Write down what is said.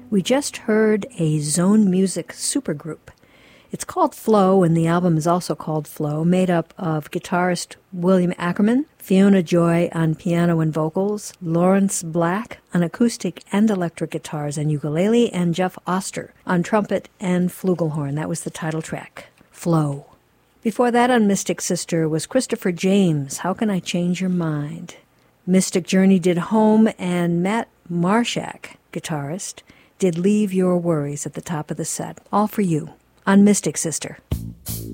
We just heard a Zone Music supergroup. It's called Flow, and the album is also called Flow, made up of guitarist William Ackerman, Fiona Joy on piano and vocals, Lawrence Black on acoustic and electric guitars and ukulele, and Jeff Oster on trumpet and flugelhorn. That was the title track, Flow. Before that on Mystic Sister was Christopher James, How Can I Change Your Mind? Mystic Journey did Home, and Matt Marshak, guitarist, did Leave Your Worries at the top of the set. All for you on Mystic Sister.